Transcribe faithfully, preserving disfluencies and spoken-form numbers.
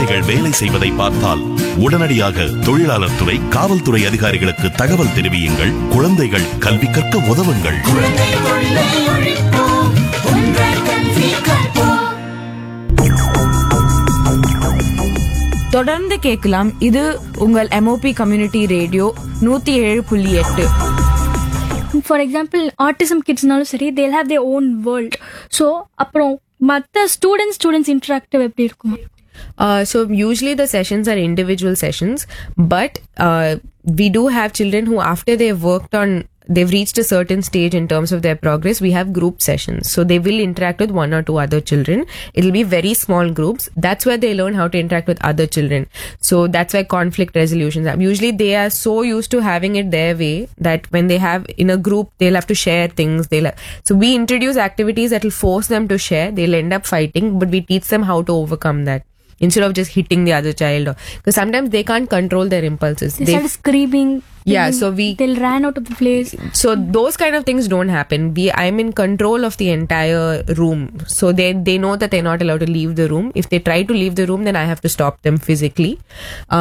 குழந்தைகள் வேலை செய்வதை பார்த்தால் உடனடியாக தொழிலாளர் துறை, காவல்துறை அதிகாரிகளுக்கு தகவல் தெரிவியுங்கள். குழந்தைகள் கல்வி கற்க உதவுங்கள். தொடர்ந்து கேட்கலாம். இது உங்கள் எம்ஓபி கம்யூனிட்டி ரேடியோ நூத்தி ஏழு புள்ளி எட்டு. ஃபார் எக்ஸாம்பிள் ஆட்டிசம் கிட்ஸ்னாலும் சரி, தேல் have their own world. So அப்புறம் மற்ற ஸ்டூடெண்ட்ஸ் ஸ்டூடெண்ட்ஸ் இன்டராக்டிவ் எப்படி இருக்கும்? Uh, so usually the sessions are individual sessions, but uh, we do have children who, after they've worked on, they've reached a certain stage in terms of their progress, we have group sessions. So they will interact with one or two other children. It'll be very small groups. That's where they learn how to interact with other children. So that's why conflict resolutions are. Usually they are so used to having it their way that when they have in a group, they'll have to share things. They'll have, so we introduce activities that will force them to share. They'll end up fighting, but we teach them how to overcome that, instead of just hitting the other child. Because sometimes they can't control their impulses. They, they start screaming. Yeah, so we... They'll run out of the place. So those kind of things don't happen. We, I'm in control of the entire room. So they they know that they're not allowed to leave the room. If they try to leave the room, then I have to stop them physically. Um,